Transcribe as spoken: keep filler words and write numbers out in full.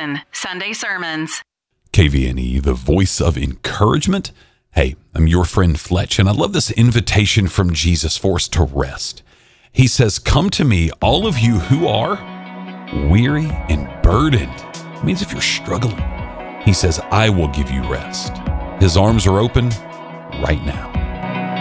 Listen, Sunday sermons. K V N E, the voice of encouragement. Hey, I'm your friend Fletch, and I love this invitation from Jesus for us to rest. He says, come to me, all of you who are weary and burdened. It means if you're struggling, he says, I will give you rest. His arms are open right now.